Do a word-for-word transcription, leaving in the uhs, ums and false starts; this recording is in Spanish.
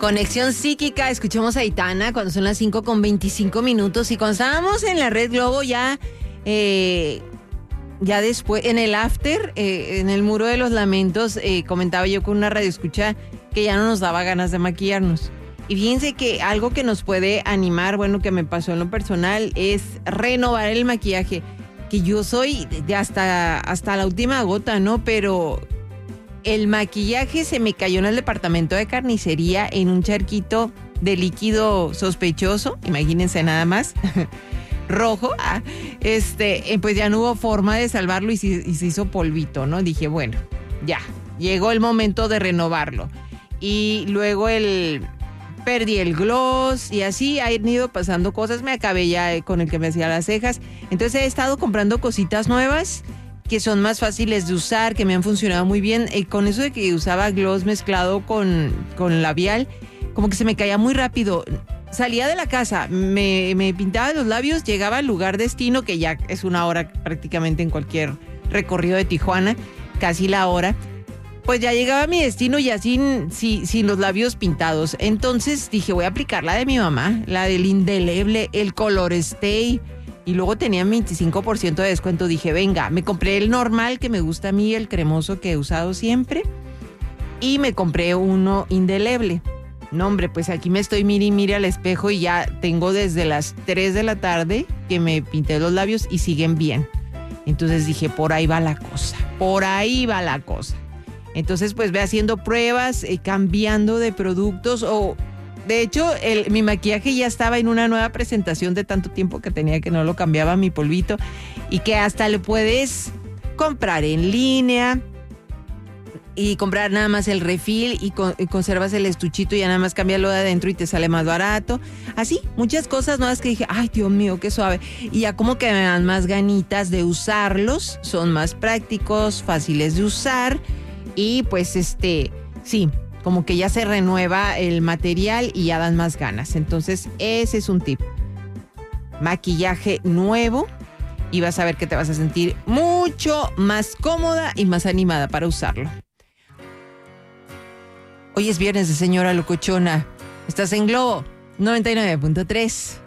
Conexión psíquica, escuchamos a Aitana cuando son las cinco con veinticinco minutos y cuando estábamos en la Red Globo ya, eh, ya después, en el after, eh, en el Muro de los Lamentos, eh, comentaba yo con una radioescucha que ya no nos daba ganas de maquillarnos. Y fíjense que algo que nos puede animar, bueno, que me pasó en lo personal, es renovar el maquillaje, que yo soy de hasta, hasta la última gota, ¿no? Pero el maquillaje se me cayó en el departamento de carnicería en un charquito de líquido sospechoso, imagínense nada más, rojo, ah, este, pues ya no hubo forma de salvarlo y se, y se hizo polvito, ¿no? Dije, bueno, ya, llegó el momento de renovarlo. Y luego el... perdí el gloss y así han ido pasando cosas. Me acabé ya con el que me hacía las cejas. Entonces he estado comprando cositas nuevas que son más fáciles de usar, que me han funcionado muy bien. Y con eso de que usaba gloss mezclado con, con labial, como que se me caía muy rápido. Salía de la casa, me, me pintaba los labios, llegaba al lugar destino, que ya es una hora prácticamente en cualquier recorrido de Tijuana, casi la hora. Pues ya llegaba a mi destino ya sin, sin, sin los labios pintados. Entonces dije, voy a aplicar la de mi mamá, la del indeleble, el Color Stay. Y luego tenía veinticinco por ciento de descuento. Dije, venga, me compré el normal que me gusta a mí, el cremoso que he usado siempre. Y me compré uno indeleble. No, hombre, pues aquí me estoy mire y mire al espejo y ya tengo desde las tres de la tarde que me pinté los labios y siguen bien. Entonces dije, por ahí va la cosa, por ahí va la cosa. Entonces, pues ve haciendo pruebas, eh, cambiando de productos o... De hecho, el, mi maquillaje ya estaba en una nueva presentación de tanto tiempo que tenía que no lo cambiaba mi polvito y que hasta le puedes comprar en línea y comprar nada más el refil y, con, y conservas el estuchito y ya nada más cámbialo de adentro y te sale más barato. Así, muchas cosas nuevas que dije, ay, Dios mío, qué suave. Y ya como que me dan más ganitas de usarlos, son más prácticos, fáciles de usar. Y pues este, sí, como que ya se renueva el material y ya dan más ganas. Entonces ese es un tip. Maquillaje nuevo y vas a ver que te vas a sentir mucho más cómoda y más animada para usarlo. Hoy es viernes de Señora Locochona. Estás en Globo noventa y nueve punto tres.